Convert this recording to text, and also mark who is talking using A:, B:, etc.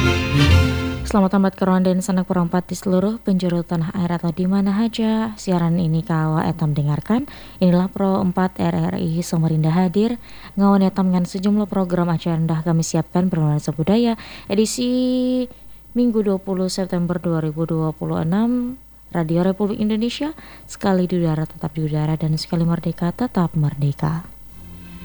A: Selamat tamat karuan dan sanak perempat di seluruh penjuru tanah air atau di mana saja siaran ini kawa etam dengarkan. Inilah Pro 4 RRI Samarinda hadir ngawan etam dengan sejumlah program acara dah kami siapkan bernuansa budaya edisi Minggu 20 September 2026. Radio Republik Indonesia, sekali di udara tetap di udara dan sekali merdeka tetap merdeka.